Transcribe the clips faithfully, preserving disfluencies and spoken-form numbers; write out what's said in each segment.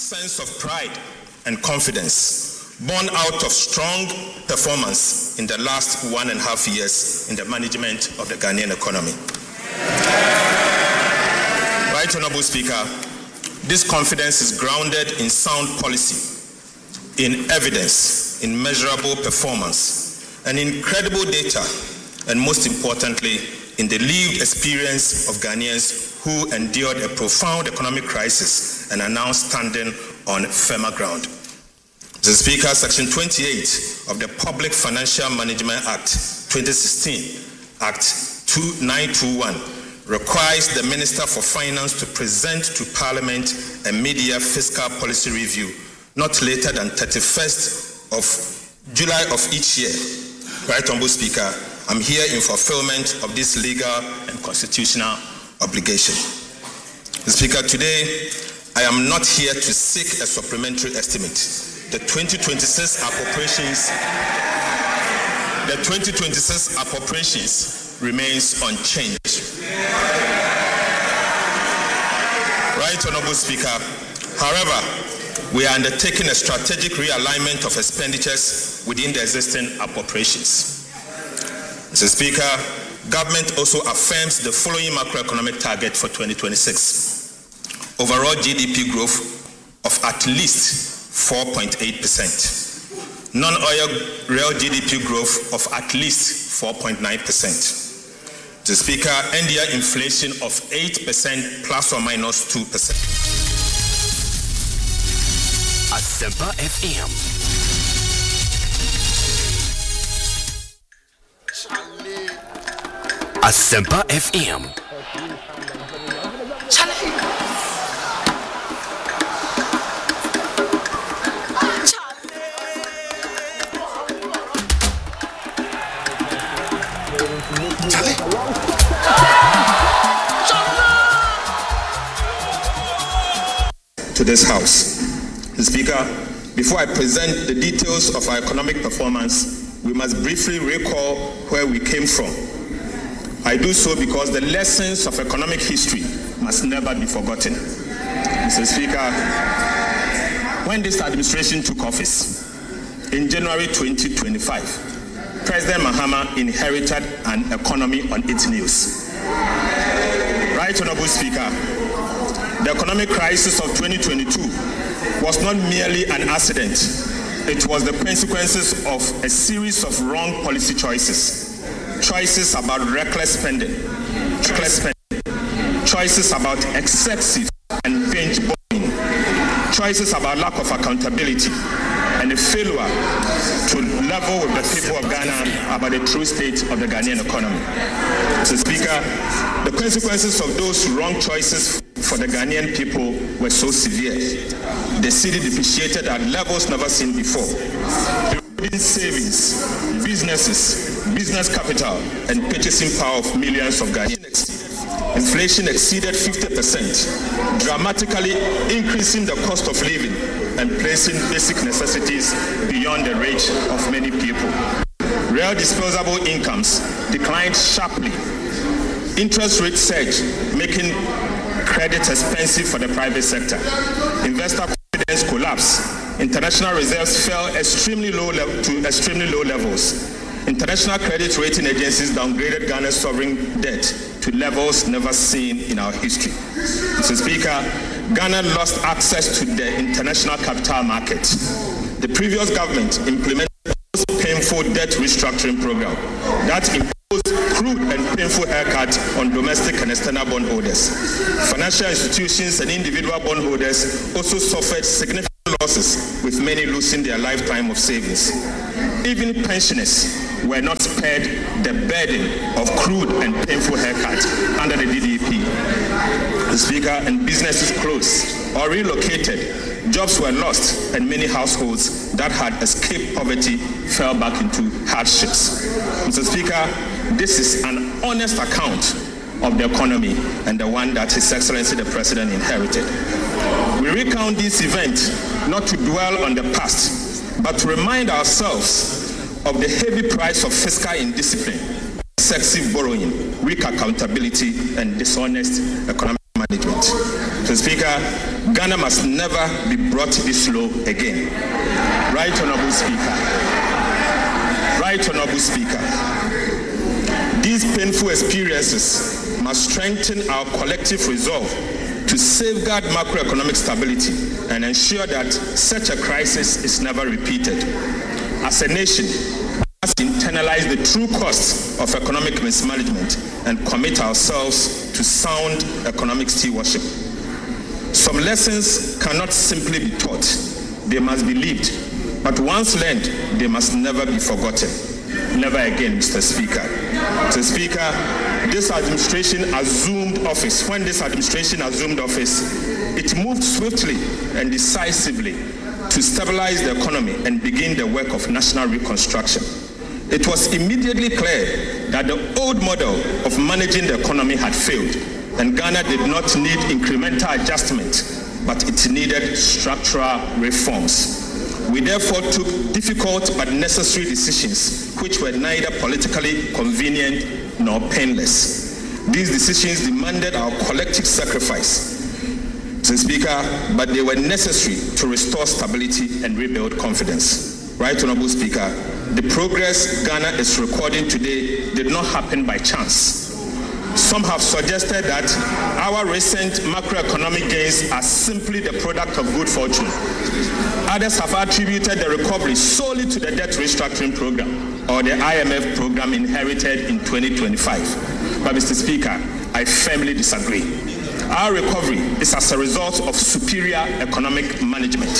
sense of pride and confidence born out of strong performance in the last one and a half years in the management of the Ghanaian economy. Right, Honorable Speaker, this confidence is grounded in sound policy, in evidence, in measurable performance, and in credible data, and most importantly, in the lived experience of Ghanaians who endured a profound economic crisis and are now standing on firmer ground. Mister Speaker, Section twenty-eight of the Public Financial Management Act twenty sixteen, Act two nine two one, requires the Minister for Finance to present to Parliament a mid-year fiscal policy review not later than thirty-first of July of each year. Right, Honorable Speaker, I'm here in fulfillment of this legal and constitutional obligation. Mister Speaker, today I am not here to seek a supplementary estimate. The twenty twenty-six appropriations, the twenty twenty-six appropriations remains unchanged. Right, Honorable Speaker. However, we are undertaking a strategic realignment of expenditures within the existing appropriations. Mister Speaker, government also affirms the following macroeconomic target for twenty twenty-six. Overall G D P growth of at least four point eight percent. Non-oil real G D P growth of at least four point nine percent. Mister Speaker, N D I inflation of eight percent plus or minus two percent. Asempa F M. Asempa F M. To this House. Mister Speaker, before I present the details of our economic performance, we must briefly recall where we came from. I do so because the lessons of economic history must never be forgotten. Mister Speaker, when this administration took office in January twenty twenty-five, President Mahama inherited an economy on its knees. Right, Honorable Speaker, the economic crisis of twenty twenty-two was not merely an accident. It was the consequences of a series of wrong policy choices. Choices about reckless spending, reckless spending, choices about excessive and binge borrowing, choices about lack of accountability, and a failure to level with the people of Ghana about the true state of the Ghanaian economy. Mister Speaker, the consequences of those wrong choices for the Ghanaian people were so severe. The cedi depreciated at levels never seen before. Eroding savings, businesses, business capital, and purchasing power of millions of Ghanaians. Inflation exceeded fifty percent, dramatically increasing the cost of living and placing basic necessities beyond the reach of many people. Real disposable incomes declined sharply. Interest rates surged, making credit expensive for the private sector. Investor confidence collapsed. International reserves fell extremely low le- to extremely low levels. International credit rating agencies downgraded Ghana's sovereign debt to levels never seen in our history. Mister Speaker, Ghana lost access to the international capital market. The previous government implemented a painful debt restructuring program that imposed crude and painful haircut on domestic and external bondholders. Financial institutions and individual bondholders also suffered significant losses, with many losing their lifetime of savings. Even pensioners were not spared the burden of crude and painful haircut under the D D P. The Speaker, and businesses closed or relocated. Jobs were lost, and many households that had escaped poverty fell back into hardships. Mister Speaker, this is an honest account of the economy and the one that His Excellency the President inherited. We recount this event not to dwell on the past, but to remind ourselves of the heavy price of fiscal indiscipline, excessive borrowing, weak accountability, and dishonest economic management. So, Speaker, Ghana must never be brought this low again. Right, Honorable Speaker. Right, Honorable Speaker. These painful experiences must strengthen our collective resolve to safeguard macroeconomic stability and ensure that such a crisis is never repeated. As a nation, we must internalize the true costs of economic mismanagement and commit ourselves to sound economic stewardship. Some lessons cannot simply be taught, they must be lived. But once learned, they must never be forgotten. Never again, Mister Speaker. Mister Speaker, this administration assumed office. When this administration assumed office, it moved swiftly and decisively to stabilize the economy and begin the work of national reconstruction. It was immediately clear that the old model of managing the economy had failed, and Ghana did not need incremental adjustment, but it needed structural reforms. We therefore took difficult but necessary decisions which were neither politically convenient nor painless. These decisions demanded our collective sacrifice, Mister Speaker, but they were necessary to restore stability and rebuild confidence. Right, Honorable Speaker, the progress Ghana is recording today did not happen by chance. Some have suggested that our recent macroeconomic gains are simply the product of good fortune. Others have attributed the recovery solely to the debt restructuring program or the I M F program inherited in twenty twenty-five. But, Mister Speaker, I firmly disagree. Our recovery is as a result of superior economic management.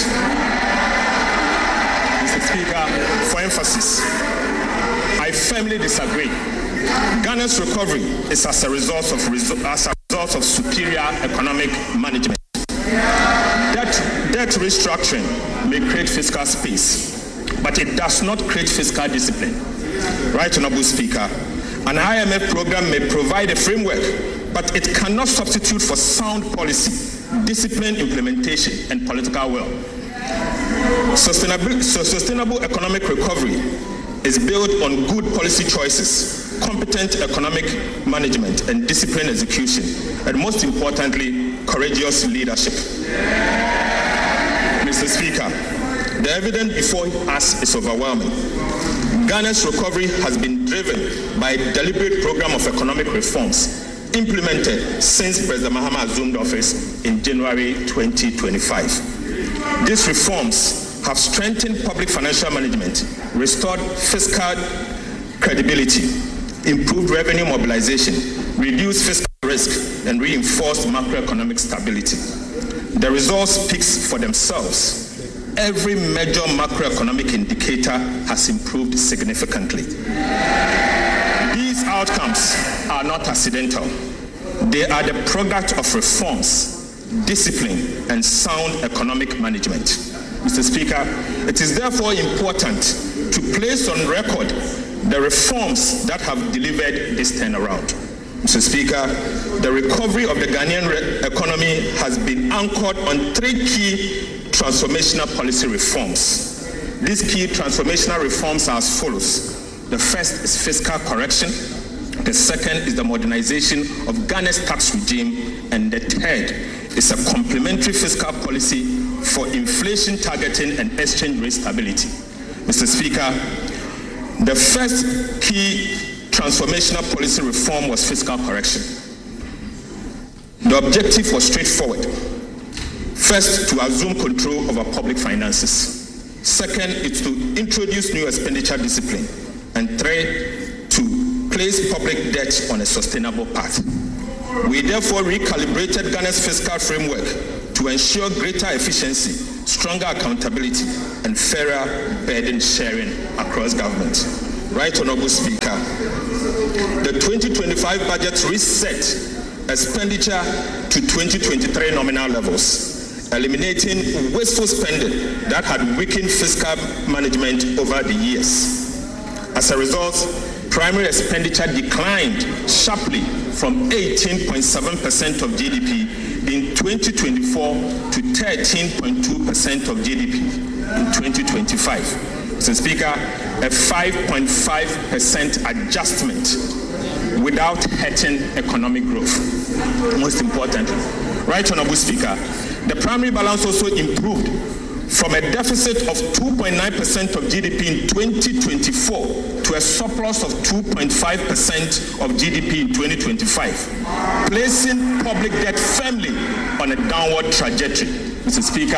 Mister Speaker, for emphasis, I firmly disagree. Ghana's recovery is as a result of as a result of superior economic management. Debt, debt restructuring may create fiscal space, but it does not create fiscal discipline. Right, Honorable Speaker, an I M F program may provide a framework, but it cannot substitute for sound policy, disciplined implementation, and political will. Sustainable, so sustainable economic recovery is built on good policy choices, competent economic management, and disciplined execution, and most importantly, courageous leadership. Mister Speaker, the evidence before us is overwhelming. Ghana's recovery has been driven by a deliberate program of economic reforms implemented since President Mahama assumed office in January twenty twenty-five. These reforms have strengthened public financial management, restored fiscal credibility, improved revenue mobilization, reduced fiscal risk, and reinforced macroeconomic stability. The results speak for themselves. Every major macroeconomic indicator has improved significantly. These outcomes are not accidental. They are the product of reforms, discipline, and sound economic management. Mister Speaker, it is therefore important to place on record the reforms that have delivered this turnaround. Mister Speaker, the recovery of the Ghanaian re- economy has been anchored on three key transformational policy reforms. These key transformational reforms are as follows. The first is fiscal correction. The second is the modernization of Ghana's tax regime. And the third is a complementary fiscal policy for inflation targeting and exchange rate stability. Mister Speaker, the first key transformational policy reform was fiscal correction. The objective was straightforward. First, to assume control over public finances. Second, is to introduce new expenditure discipline. And three, to place public debt on a sustainable path. We therefore recalibrated Ghana's fiscal framework to ensure greater efficiency, stronger accountability, and fairer burden sharing across government. Right, Honorable Speaker, the twenty twenty-five budget reset expenditure to twenty twenty-three nominal levels, eliminating wasteful spending that had weakened fiscal management over the years. As a result, primary expenditure declined sharply from eighteen point seven percent of G D P in twenty twenty-four to thirteen point two percent of G D P in twenty twenty-five. Mister Speaker, a five point five percent adjustment without hurting economic growth. Most importantly, Right Honorable Speaker, the primary balance also improved from a deficit of two point nine percent of G D P in twenty twenty-four to a surplus of two point five percent of G D P in twenty twenty-five, placing public debt firmly on a downward trajectory. Mister Speaker,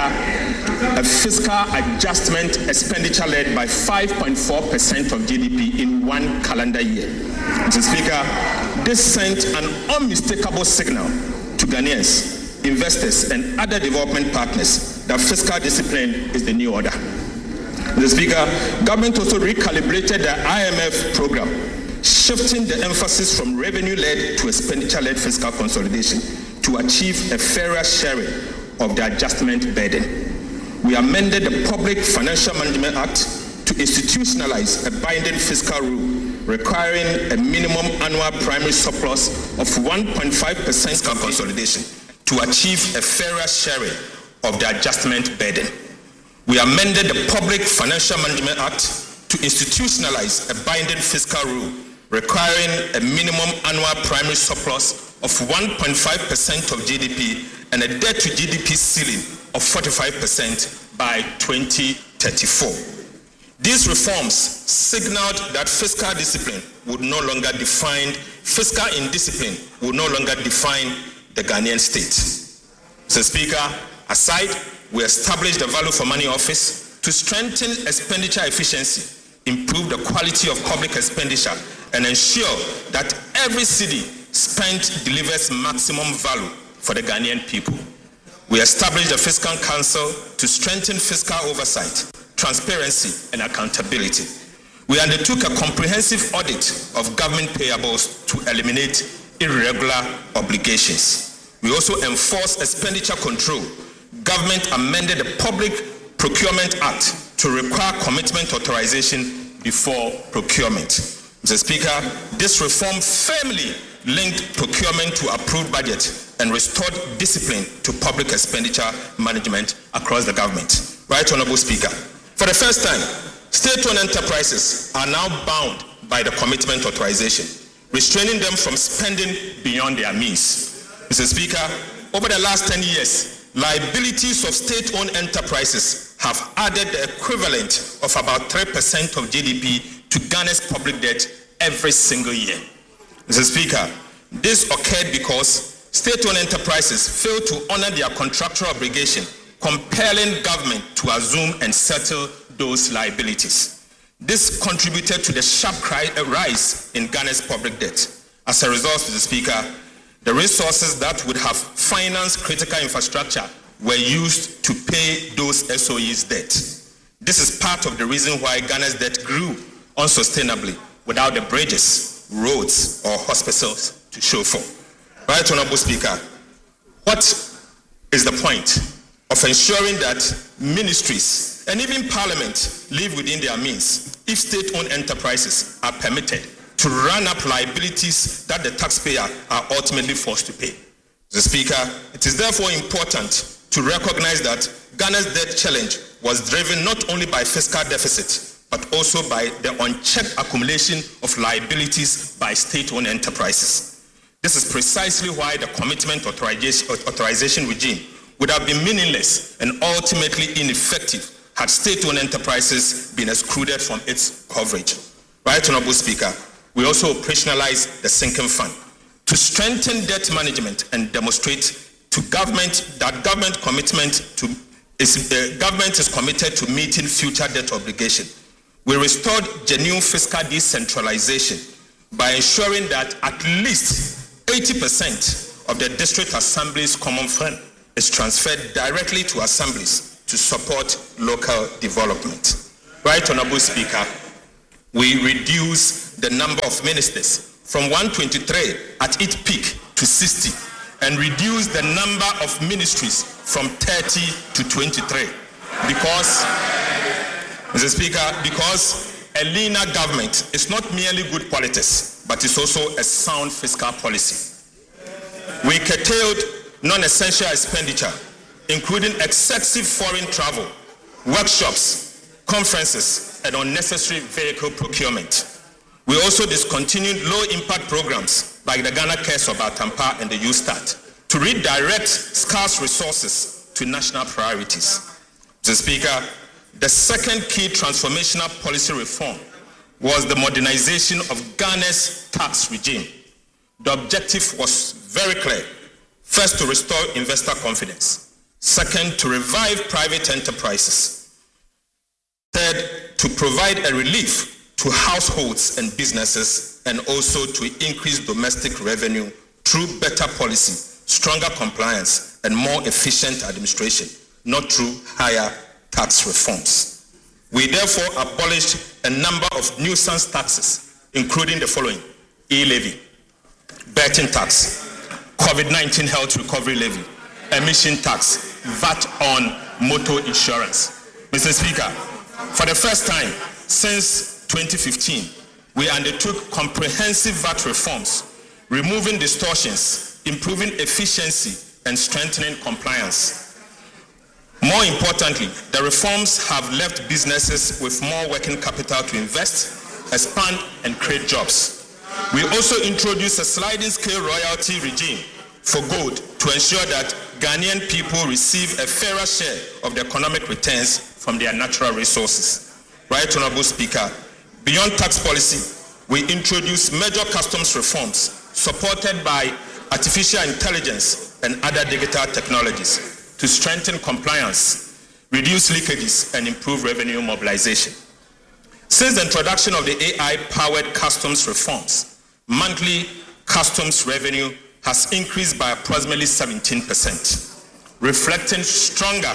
a fiscal adjustment expenditure led by five point four percent of G D P in one calendar year. Mister Speaker, this sent an unmistakable signal to Ghanaians, investors, and other development partners that fiscal discipline is the new order. Mister Speaker, government also recalibrated the I M F program, shifting the emphasis from revenue-led to expenditure-led fiscal consolidation to achieve a fairer sharing of the adjustment burden. We amended the Public Financial Management Act to institutionalize a binding fiscal rule requiring a minimum annual primary surplus of one point five percent fiscal consolidation to achieve a fairer sharing of the adjustment burden. We amended the Public Financial Management Act to institutionalize a binding fiscal rule requiring a minimum annual primary surplus of one point five percent of G D P and a debt to G D P ceiling of forty-five percent by twenty thirty-four. These reforms signaled that fiscal discipline would no longer define, fiscal indiscipline would no longer define the Ghanaian state. Mister Speaker, aside, we established the Value for Money Office to strengthen expenditure efficiency, improve the quality of public expenditure, and ensure that every cedi spent delivers maximum value for the Ghanaian people. We established the Fiscal Council to strengthen fiscal oversight, transparency, and accountability. We undertook a comprehensive audit of government payables to eliminate irregular obligations. We also enforced expenditure control. Government amended the Public Procurement Act to require commitment authorization before procurement. Mister Speaker, this reform firmly linked procurement to approved budget and restored discipline to public expenditure management across the government. Right Honorable Speaker, for the first time, state-owned enterprises are now bound by the commitment authorization, restraining them from spending beyond their means. Mister Speaker, over the last ten years, liabilities of state-owned enterprises have added the equivalent of about three percent of G D P to Ghana's public debt every single year. Mister Speaker, this occurred because state-owned enterprises failed to honor their contractual obligation, compelling government to assume and settle those liabilities. This contributed to the sharp rise in Ghana's public debt. As a result, Mister Speaker, the resources that would have financed critical infrastructure were used to pay those S O Es' debt. This is part of the reason why Ghana's debt grew unsustainably without the bridges, roads, or hospitals to show for. Right Honorable Speaker, what is the point of ensuring that ministries and even parliament live within their means if state-owned enterprises are permitted to run up liabilities that the taxpayer are ultimately forced to pay? Mister Speaker, it is therefore important to recognize that Ghana's debt challenge was driven not only by fiscal deficit, but also by the unchecked accumulation of liabilities by state-owned enterprises. This is precisely why the commitment authorization, authorization regime would have been meaningless and ultimately ineffective had state-owned enterprises been excluded from its coverage. Right Honorable Speaker, we also operationalized the sinking fund to strengthen debt management and demonstrate to government that government commitment to is, uh, government is committed to meeting future debt obligation. We restored genuine fiscal decentralization by ensuring that at least eighty percent of the district assembly's common fund is transferred directly to assemblies to support local development. Right Honorable Speaker, we reduced the number of ministers from one hundred twenty-three at its peak to sixty and reduced the number of ministries from thirty to twenty-three because, Mister Speaker, because a leaner government is not merely good politics, but it's also a sound fiscal policy. We curtailed non-essential expenditure, including excessive foreign travel, workshops, conferences, and unnecessary vehicle procurement. We also discontinued low-impact programs like the Ghana Cares of Atampa and the U-Start to redirect scarce resources to national priorities. Mister Speaker, the second key transformational policy reform was the modernization of Ghana's tax regime. The objective was very clear. First, to restore investor confidence. Second, to revive private enterprises. Third, to provide a relief to households and businesses, and also to increase domestic revenue through better policy, stronger compliance, and more efficient administration, not through higher tax reforms. We therefore abolished a number of nuisance taxes, including the following: e-levy, betting tax, COVID nineteen health recovery levy, emission tax, V A T on motor insurance. Mister Speaker, for the first time since twenty fifteen, we undertook comprehensive V A T reforms, removing distortions, improving efficiency, and strengthening compliance. More importantly, the reforms have left businesses with more working capital to invest, expand, and create jobs. We also introduced a sliding scale royalty regime for gold to ensure that Ghanaian people receive a fairer share of the economic returns from their natural resources. Right Honorable Speaker, beyond tax policy, we introduced major customs reforms supported by artificial intelligence and other digital technologies to strengthen compliance, reduce leakages, and improve revenue mobilization. Since the introduction of the A I-powered customs reforms, monthly customs revenue has increased by approximately seventeen percent, reflecting stronger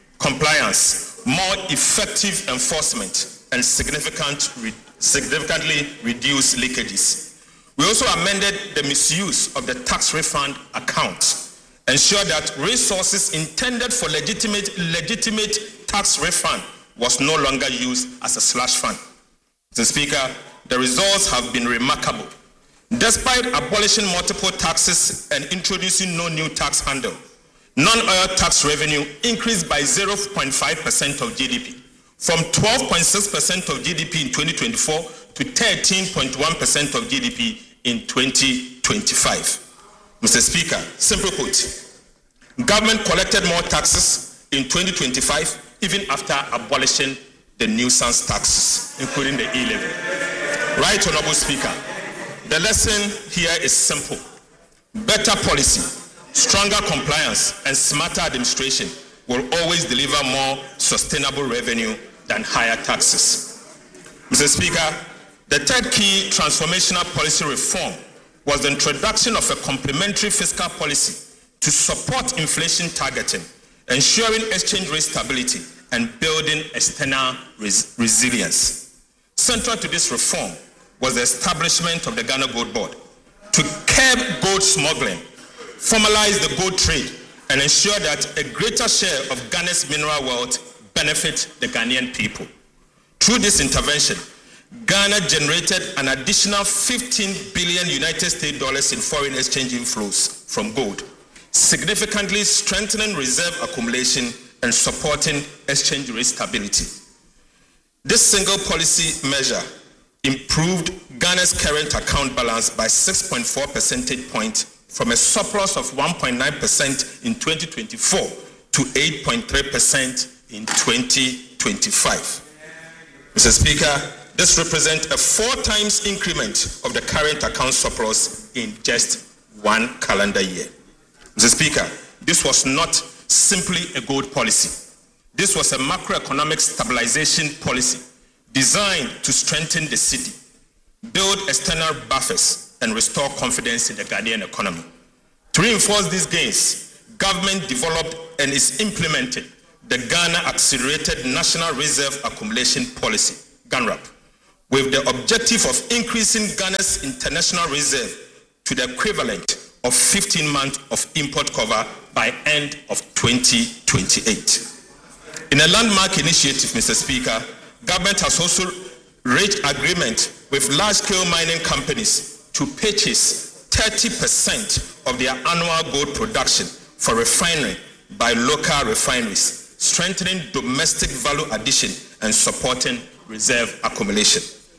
compliance, more effective enforcement, and significant re- significantly reduced leakages. We also amended the misuse of the tax refund account, ensure that resources intended for legitimate, legitimate tax refund was no longer used as a slush fund. Mister Speaker, the results have been remarkable. Despite abolishing multiple taxes and introducing no new tax handle, non-oil tax revenue increased by zero point five percent of G D P, from twelve point six percent of G D P in twenty twenty-four to thirteen point one percent of G D P in twenty twenty-five. Mister Speaker, simply put, government collected more taxes in twenty twenty-five even after abolishing the nuisance taxes, including the e-levy. Right Honorable Speaker, the lesson here is simple. Better policy, stronger compliance, and smarter administration will always deliver more sustainable revenue than higher taxes. Mister Speaker, the third key transformational policy reform was the introduction of a complementary fiscal policy to support inflation targeting, ensuring exchange rate stability, and building external res- resilience. Central to this reform was the establishment of the Ghana Gold Board to curb gold smuggling, formalize the gold trade, and ensure that a greater share of Ghana's mineral wealth benefit the Ghanaian people. Through this intervention, Ghana generated an additional fifteen billion United States dollars in foreign exchange inflows from gold, significantly strengthening reserve accumulation and supporting exchange rate stability. This single policy measure improved Ghana's current account balance by six point four percentage points from a surplus of one point nine percent in twenty twenty-four to eight point three percent in twenty twenty-five. Mister Speaker, this represents a four times increment of the current account surplus in just one calendar year. Mister Speaker, this was not simply a gold policy. This was a macroeconomic stabilization policy designed to strengthen the city, build external buffers, and restore confidence in the Ghanaian economy. To reinforce these gains, government developed and is implementing the Ghana Accelerated National Reserve Accumulation Policy, GANRAP, with the objective of increasing Ghana's international reserve to the equivalent of fifteen months of import cover by end of twenty twenty-eight. In a landmark initiative, Mister Speaker, government has also reached agreement with large-scale mining companies to purchase thirty percent of their annual gold production for refinery by local refineries, strengthening domestic value addition and supporting reserve accumulation.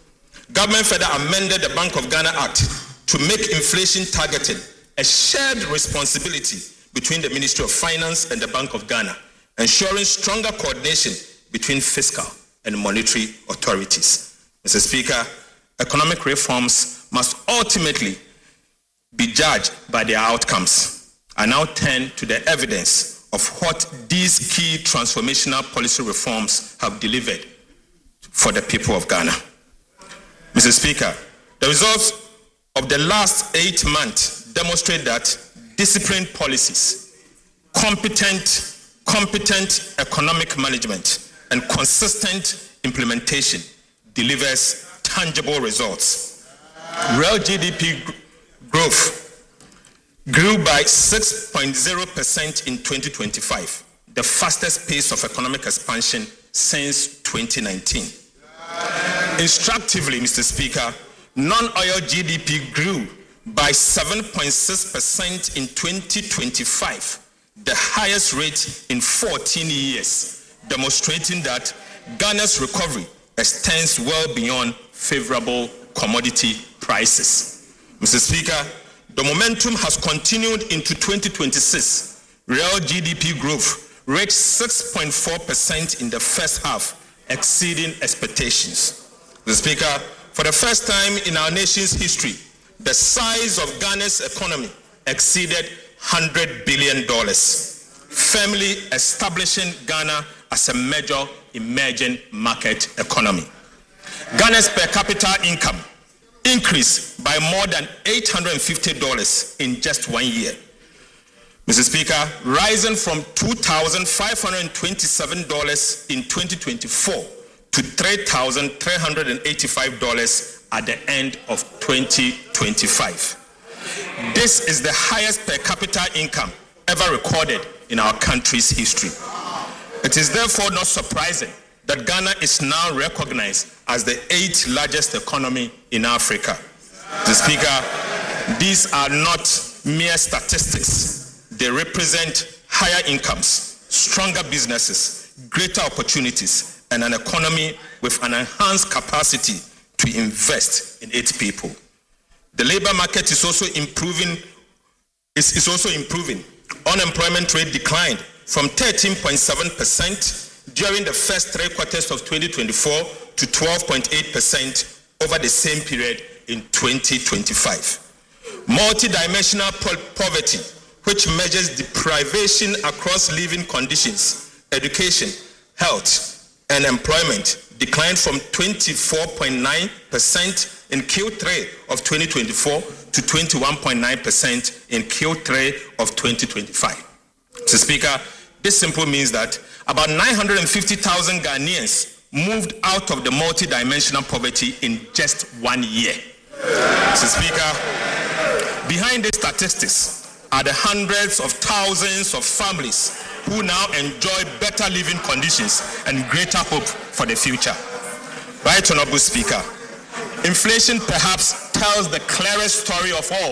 government further amended the Bank of Ghana Act to make inflation targeting a shared responsibility between the Ministry of Finance and the Bank of Ghana, ensuring stronger coordination between fiscal and monetary authorities. Mister Speaker, economic reforms must ultimately be judged by their outcomes. I now turn to the evidence of what these key transformational policy reforms have delivered for the people of Ghana. Mister Speaker, the results of the last eight months demonstrate that disciplined policies, competent, competent economic management, and consistent implementation delivers tangible results. Real G D P growth grew by six point zero percent in twenty twenty-five, the fastest pace of economic expansion since twenty nineteen. Instructively, Mister Speaker, non-oil G D P grew by seven point six percent in twenty twenty-five, the highest rate in fourteen years, demonstrating that Ghana's recovery extends well beyond favorable commodity prices. Mister Speaker, the momentum has continued into twenty twenty-six. Real G D P growth reached six point four percent in the first half, exceeding expectations. Mister Speaker, for the first time in our nation's history, the size of Ghana's economy exceeded one hundred billion dollars, firmly establishing Ghana as a major emerging market economy. Ghana's per capita income increased by more than eight hundred fifty dollars in just one year. Mister Speaker, rising from two thousand five hundred twenty-seven dollars in twenty twenty-four to three thousand three hundred eighty-five dollars at the end of twenty twenty-five. This is the highest per capita income ever recorded in our country's history. It is therefore not surprising that Ghana is now recognized as the eighth largest economy in Africa. Mister Speaker, these are not mere statistics. They represent higher incomes, stronger businesses, greater opportunities, and an economy with an enhanced capacity to invest in its people. The labor market is also improving. Is, is also improving. Unemployment rate declined from thirteen point seven percent during the first three quarters of twenty twenty-four to twelve point eight percent over the same period in twenty twenty-five. Multidimensional po- poverty, which measures deprivation across living conditions, education, health, and employment, declined from twenty-four point nine percent in Q three of twenty twenty-four to twenty-one point nine percent in Q three of twenty twenty-five. Mister Speaker, this simply means that about nine hundred fifty thousand Ghanaians moved out of the multidimensional poverty in just one year. Mister Speaker, behind these statistics are the hundreds of thousands of families who now enjoy better living conditions and greater hope for the future. Right, Honorable Speaker, inflation perhaps tells the clearest story of all.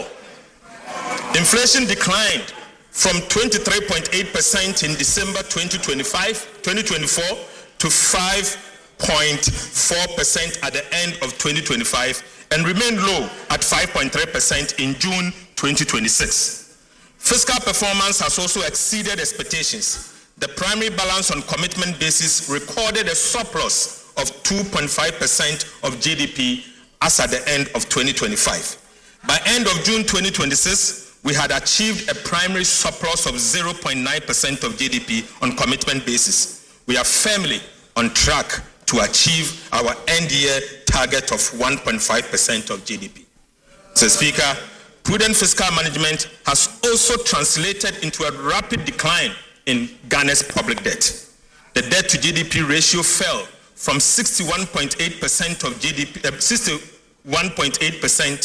Inflation declined from twenty-three point eight percent in December twenty twenty-five, twenty twenty-four to five point four percent at the end of twenty twenty-five and remained low at five point three percent in June twenty twenty-six. Fiscal performance has also exceeded expectations. The primary balance on commitment basis recorded a surplus of two point five percent of G D P as at the end of twenty twenty-five. By end of June twenty twenty-six, we had achieved a primary surplus of zero point nine percent of G D P on commitment basis. We are firmly on track to achieve our end-year target of one point five percent of G D P. Mister Speaker, prudent fiscal management has also translated into a rapid decline in Ghana's public debt. The debt to G D P ratio fell from sixty-one point eight percent of G D P, uh, sixty-one point eight percent